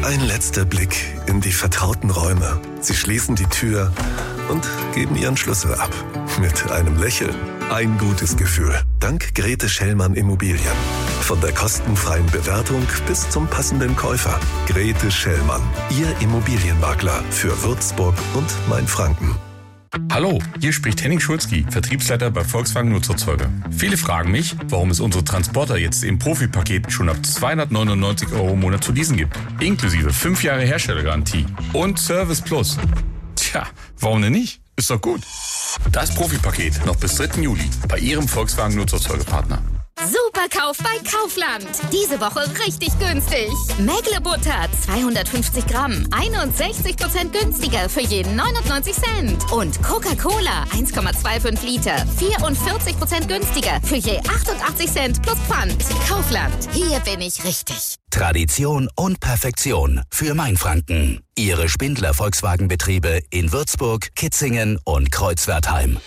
Ein letzter Blick in die vertrauten Räume. Sie schließen die Tür und geben ihren Schlüssel ab. Mit einem Lächeln. Ein gutes Gefühl. Dank Grete Schellmann Immobilien. Von der kostenfreien Bewertung bis zum passenden Käufer. Grete Schellmann. Ihr Immobilienmakler für Würzburg und Mainfranken. Hallo, hier spricht Henning Schulzki, Vertriebsleiter bei Volkswagen Nutzerzeuger. Viele fragen mich, warum es unsere Transporter jetzt im Profipaket schon ab 299 € im Monat zu leasen gibt. Inklusive 5 Jahre Herstellergarantie und Service Plus. Tja, warum denn nicht? Ist doch gut. Das Profipaket noch bis 3. Juli bei Ihrem Volkswagen Nutzerzeugerpartner. Superkauf bei Kaufland. Diese Woche richtig günstig. Mägle-Butter 250 Gramm, 61% günstiger für jeden 99 Cent. Und Coca-Cola 1,25 Liter, 44% günstiger für je 88 Cent plus Pfand. Kaufland, hier bin ich richtig. Tradition und Perfektion für Mainfranken. Ihre Spindler Volkswagen-Betriebe in Würzburg, Kitzingen und Kreuzwertheim.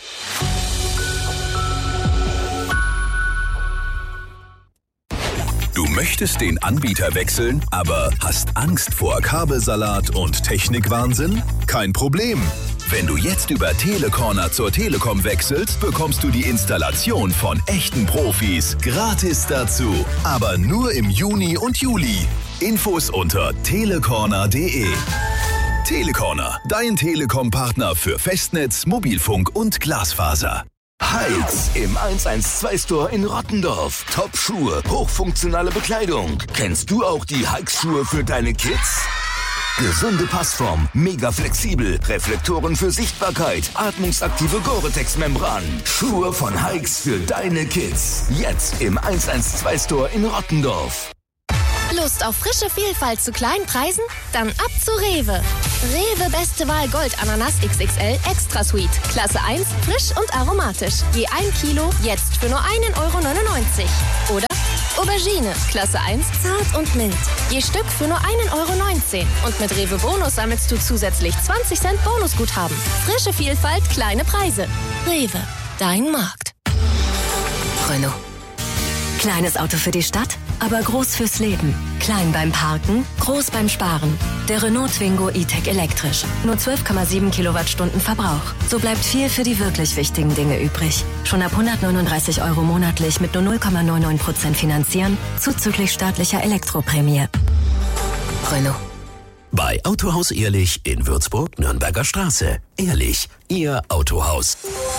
Du möchtest den Anbieter wechseln, aber hast Angst vor Kabelsalat und Technikwahnsinn? Kein Problem. Wenn du jetzt über Telecorner zur Telekom wechselst, bekommst du die Installation von echten Profis gratis dazu. Aber nur im Juni und Juli. Infos unter telecorner.de. Telecorner, dein Telekom-Partner für Festnetz, Mobilfunk und Glasfaser. Heiz im 112-Store in Rottendorf. Top-Schuhe, hochfunktionale Bekleidung. Kennst du auch die Hikes-Schuhe für deine Kids? Gesunde Passform, mega flexibel, Reflektoren für Sichtbarkeit, atmungsaktive Gore-Tex-Membran. Schuhe von Hikes für deine Kids. Jetzt im 112-Store in Rottendorf. Lust auf frische Vielfalt zu kleinen Preisen? Dann ab zu Rewe. Rewe Beste Wahl Gold Ananas XXL Extra Sweet. Klasse 1, frisch und aromatisch. Je 1 Kilo, jetzt für nur 1,99 € Oder Aubergine, Klasse 1, zart und mild. Je Stück für nur 1,19 €. Und mit Rewe Bonus sammelst du zusätzlich 20 Cent Bonusguthaben. Frische Vielfalt, kleine Preise. Rewe, dein Markt. Renault. Kleines Auto für die Stadt, aber groß fürs Leben. Klein beim Parken, groß beim Sparen. Der Renault Twingo E-Tech elektrisch. Nur 12,7 Kilowattstunden Verbrauch. So bleibt viel für die wirklich wichtigen Dinge übrig. Schon ab 139 € monatlich mit nur 0,99% finanzieren, zuzüglich staatlicher Elektroprämie. Renault. Bei Autohaus Ehrlich in Würzburg, Nürnberger Straße. Ehrlich, Ihr Autohaus.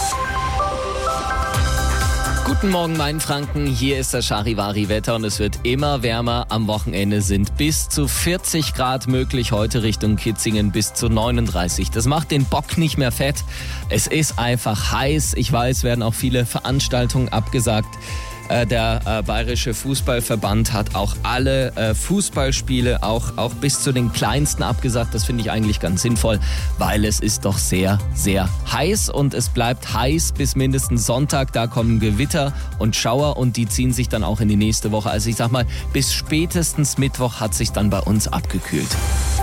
Guten Morgen, Mainfranken. Hier ist das Charivari-Wetter und es wird immer wärmer. Am Wochenende sind bis zu 40 Grad möglich. Heute Richtung Kitzingen bis zu 39. Das macht den Bock nicht mehr fett. Es ist einfach heiß. Ich weiß, werden auch viele Veranstaltungen abgesagt. Der Bayerische Fußballverband hat auch alle Fußballspiele, auch bis zu den kleinsten abgesagt. Das finde ich eigentlich ganz sinnvoll, weil es ist doch sehr, sehr heiß und es bleibt heiß bis mindestens Sonntag. Da kommen Gewitter und Schauer und die ziehen sich dann auch in die nächste Woche. Also ich sag mal, bis spätestens Mittwoch hat sich dann bei uns abgekühlt.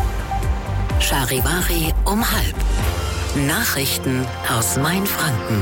Charivari um 12:30. Nachrichten aus Mainfranken.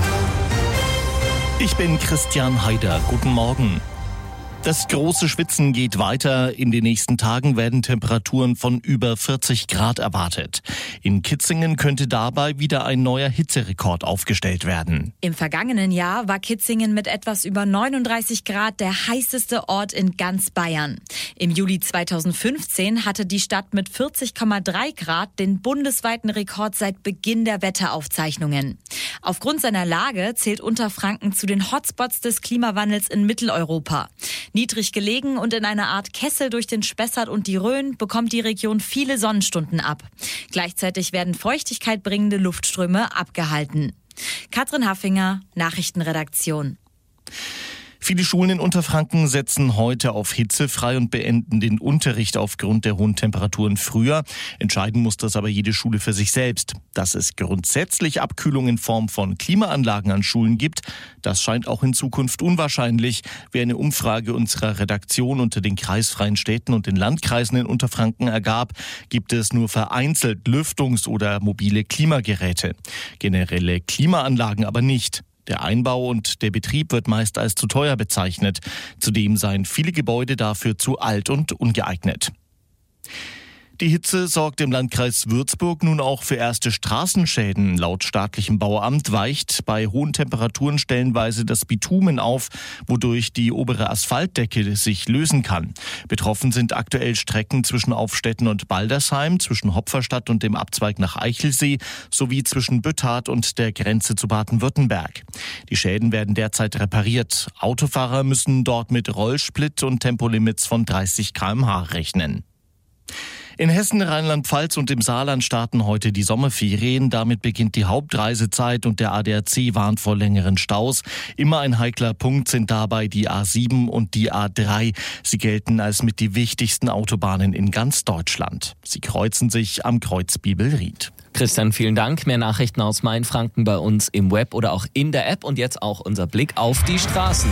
Ich bin Christian Haider. Guten Morgen. Das große Schwitzen geht weiter. In den nächsten Tagen werden Temperaturen von über 40 Grad erwartet. In Kitzingen könnte dabei wieder ein neuer Hitzerekord aufgestellt werden. Im vergangenen Jahr war Kitzingen mit etwas über 39 Grad der heißeste Ort in ganz Bayern. Im Juli 2015 hatte die Stadt mit 40,3 Grad den bundesweiten Rekord seit Beginn der Wetteraufzeichnungen. Aufgrund seiner Lage zählt Unterfranken zu den Hotspots des Klimawandels in Mitteleuropa. Niedrig gelegen und in einer Art Kessel durch den Spessart und die Rhön bekommt die Region viele Sonnenstunden ab. Gleichzeitig werden Feuchtigkeit bringende Luftströme abgehalten. Katrin Haffinger, Nachrichtenredaktion. Viele Schulen in Unterfranken setzen heute auf Hitze frei und beenden den Unterricht aufgrund der hohen Temperaturen früher. Entscheiden muss das aber jede Schule für sich selbst. Dass es grundsätzlich Abkühlung in Form von Klimaanlagen an Schulen gibt, das scheint auch in Zukunft unwahrscheinlich. Wie eine Umfrage unserer Redaktion unter den kreisfreien Städten und den Landkreisen in Unterfranken ergab, gibt es nur vereinzelt Lüftungs- oder mobile Klimageräte. Generelle Klimaanlagen aber nicht. Der Einbau und der Betrieb wird meist als zu teuer bezeichnet. Zudem seien viele Gebäude dafür zu alt und ungeeignet. Die Hitze sorgt im Landkreis Würzburg nun auch für erste Straßenschäden. Laut staatlichem Bauamt weicht bei hohen Temperaturen stellenweise das Bitumen auf, wodurch die obere Asphaltdecke sich lösen kann. Betroffen sind aktuell Strecken zwischen Aufstetten und Baldersheim, zwischen Hopferstadt und dem Abzweig nach Eichelsee sowie zwischen Büttard und der Grenze zu Baden-Württemberg. Die Schäden werden derzeit repariert. Autofahrer müssen dort mit Rollsplit und Tempolimits von 30 km/h rechnen. In Hessen, Rheinland-Pfalz und im Saarland starten heute die Sommerferien. Damit beginnt die Hauptreisezeit und der ADAC warnt vor längeren Staus. Immer ein heikler Punkt sind dabei die A7 und die A3. Sie gelten als mit die wichtigsten Autobahnen in ganz Deutschland. Sie kreuzen sich am Kreuz Bibelried. Christian, vielen Dank. Mehr Nachrichten aus Mainfranken bei uns im Web oder auch in der App. Und jetzt auch unser Blick auf die Straßen.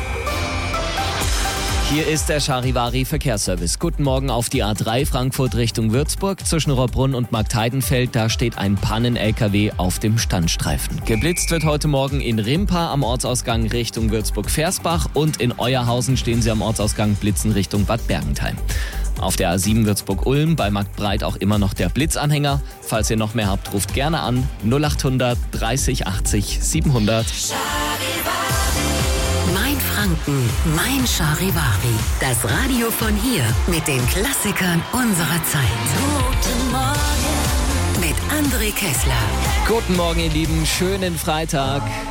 Hier ist der Charivari Verkehrsservice. Guten Morgen auf die A3 Frankfurt Richtung Würzburg. Zwischen Rohrbrunn und Marktheidenfeld, da steht ein Pannen-LKW auf dem Standstreifen. Geblitzt wird heute Morgen in Rimpa am Ortsausgang Richtung Würzburg-Versbach und in Euerhausen stehen sie am Ortsausgang Blitzen Richtung Bad Bergentheim. Auf der A7 Würzburg-Ulm bei Marktbreit auch immer noch der Blitzanhänger. Falls ihr noch mehr habt, ruft gerne an 0800 30 80 700. Mein Franken, mein Charivari. Das Radio von hier mit den Klassikern unserer Zeit. Guten Morgen mit André Kessler. Guten Morgen, ihr Lieben. Schönen Freitag.